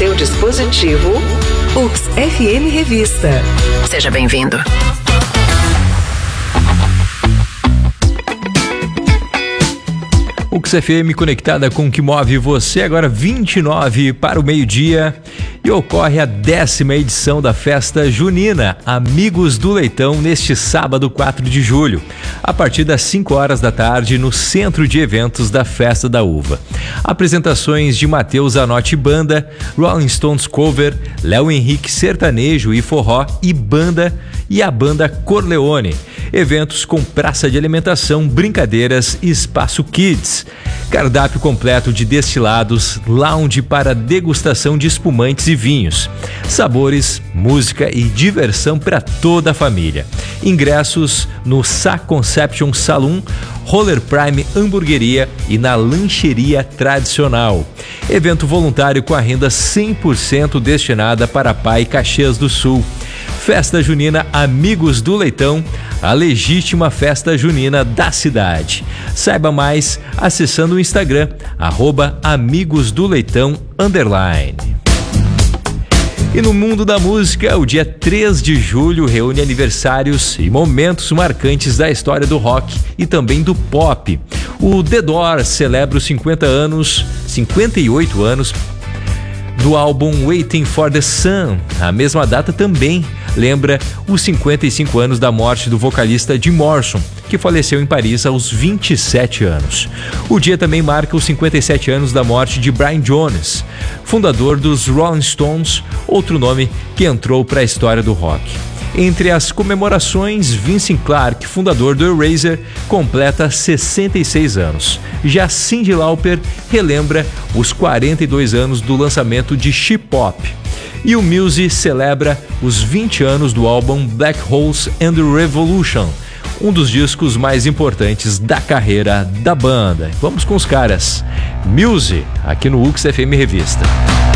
seu dispositivo, UX FM Revista. Seja bem-vindo. UX FM conectada com o que move você, agora 29 para o meio-dia, e ocorre a 10ª edição da Festa Junina Amigos do Leitão neste sábado 4 de julho, a partir das 5 horas da tarde no Centro de Eventos da Festa da Uva. Apresentações de Matheus Anotti Banda, Rolling Stones Cover, Léo Henrique Sertanejo e Forró e a banda Corleone. Eventos com praça de alimentação, brincadeiras e espaço kids. Cardápio completo de destilados, lounge para degustação de espumantes e vinhos. Sabores, música e diversão para toda a família. Ingressos no Sa Conception Saloon, Roller Prime Hamburgueria e na Lancheria Tradicional. Evento voluntário com a renda 100% destinada para Pai Caxias do Sul. Festa Junina Amigos do Leitão, a legítima festa junina da cidade. Saiba mais acessando o Instagram, @amigosdoleitão_. E no mundo da música, o dia 3 de julho reúne aniversários e momentos marcantes da história do rock e também do pop. O The Doors celebra os 58 anos do álbum Waiting for the Sun. A mesma data também lembra os 55 anos da morte do vocalista Jim Morrison, que faleceu em Paris aos 27 anos. O dia também marca os 57 anos da morte de Brian Jones, fundador dos Rolling Stones, outro nome que entrou para a história do rock. Entre as comemorações, Vince Clarke, fundador do Eraser, completa 66 anos. Já Cyndi Lauper relembra os 42 anos do lançamento de She Pop. E o Muse celebra os 20 anos do álbum Black Holes and the Revolution, um dos discos mais importantes da carreira da banda. Vamos com os caras. Muse, aqui no UX FM Revista.